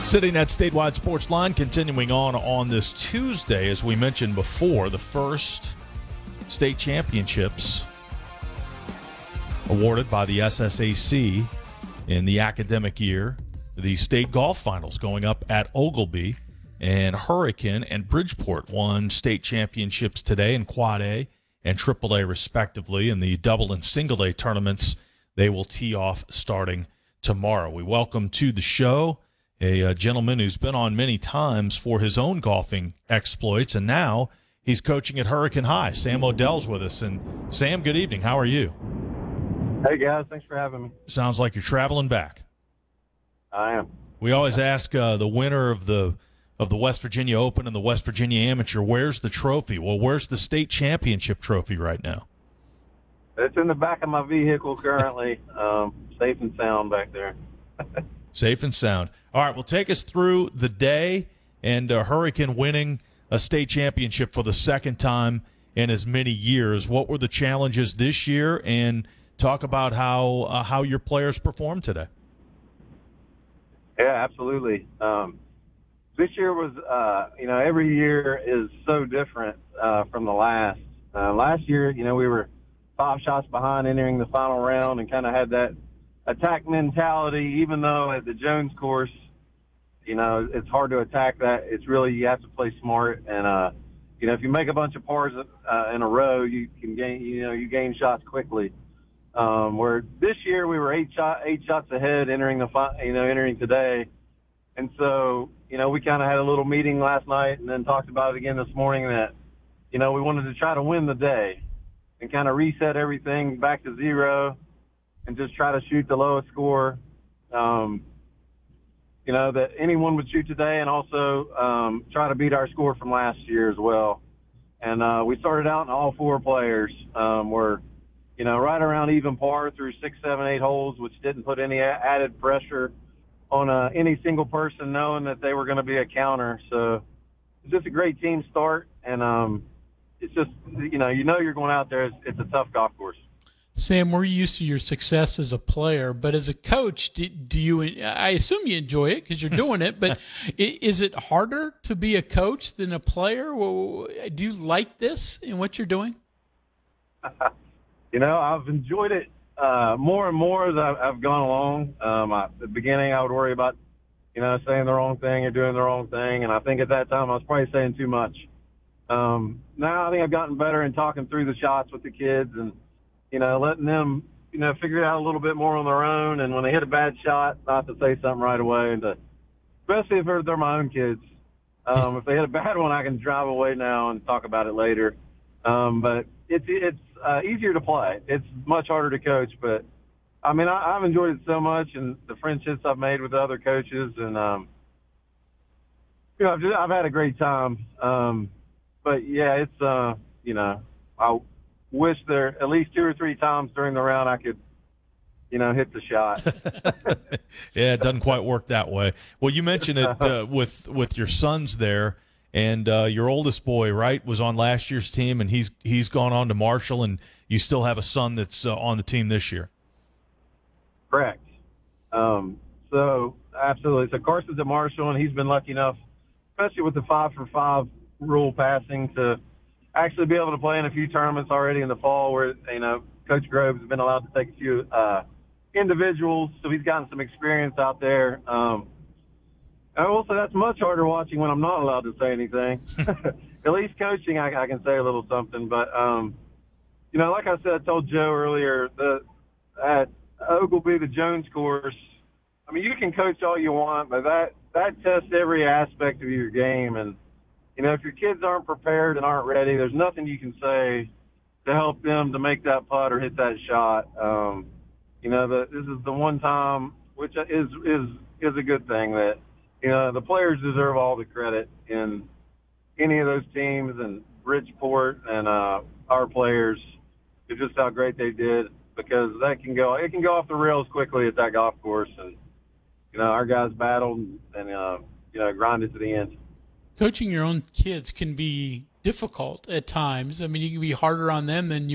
Sitting at Statewide Sports Line, continuing on this Tuesday, as we mentioned before, the first state championships awarded by the SSAC in the academic year. The state golf finals going up at Oglebay, and Hurricane and Bridgeport won state championships today in Quad A and Triple A respectively. In the double and single A tournaments, they will tee off starting tomorrow. We welcome to the show a gentleman who's been on many times for his own golfing exploits, and now he's coaching at Hurricane High. Sam Odell's with us. And Sam, good evening. How are you? Hey, guys. Thanks for having me. Sounds like you're traveling back. I am. We always ask the winner of the West Virginia Open and the West Virginia Amateur, where's the trophy? Well, where's the state championship trophy right now? It's in the back of my vehicle currently, safe and sound back there. Safe and sound. All right, well, take us through the day and Hurricane winning a state championship for the second time in as many years. What were the challenges this year, and talk about how your players performed today? Yeah, absolutely. This year was, every year is so different from the last. Last year, we were 5 shots behind entering the final round and kind of had that attack mentality, even though at the Jones course, it's hard to attack that. It's really, you have to play smart. And, if you make a bunch of pars in a row, you can gain, you gain shots quickly. Where this year we were 8 shots ahead entering entering today. And so, we kind of had a little meeting last night and then talked about it again this morning that, we wanted to try to win the day and kind of reset everything back to zero and just try to shoot the lowest score, that anyone would shoot today, and also try to beat our score from last year as well. And we started out, and all 4 players were, right around even par through 6, 7, 8 holes, which didn't put any added pressure on any single person knowing that they were going to be a counter. So it's just a great team start, and it's just, you're going out there. It's a tough golf course. Sam, we're used to your success as a player, but as a coach, do you? I assume you enjoy it because you're doing it, but is it harder to be a coach than a player? Do you like this in what you're doing? I've enjoyed it more and more as I've gone along. At the beginning, I would worry about, saying the wrong thing or doing the wrong thing, and I think at that time I was probably saying too much. Now I think I've gotten better in talking through the shots with the kids and, letting them, figure it out a little bit more on their own. And when they hit a bad shot, not to say something right away, and especially if they're my own kids. If they hit a bad one, I can drive away now and talk about it later. But it's easier to play. It's much harder to coach, but I mean, I've enjoyed it so much, and the friendships I've made with the other coaches, and I've had a great time. But yeah, it's I wish there at least 2 or 3 times during the round I could, hit the shot. Yeah, it doesn't quite work that way. Well, you mentioned it with your sons there. And your oldest boy, right, was on last year's team, and he's gone on to Marshall, and you still have a son that's on the team this year. Correct. So, absolutely. So, Carson's at Marshall, and he's been lucky enough, especially with the 5-for-5 rule passing, to actually be able to play in a few tournaments already in the fall where, Coach Groves has been allowed to take a few individuals, so he's gotten some experience out there. I will say that's much harder watching when I'm not allowed to say anything. At least coaching, I can say a little something. But, like I said, I told Joe earlier, at Oglebay, the Jones course, I mean, you can coach all you want, but that tests every aspect of your game. And, if your kids aren't prepared and aren't ready, there's nothing you can say to help them to make that putt or hit that shot. This is the one time, which is a good thing, that the players deserve all the credit in any of those teams, and Bridgeport and our players, just how great they did, because it can go off the rails quickly at that golf course, and our guys battled and grinded to the end. Coaching your own kids can be difficult at times. I mean, you can be harder on them than you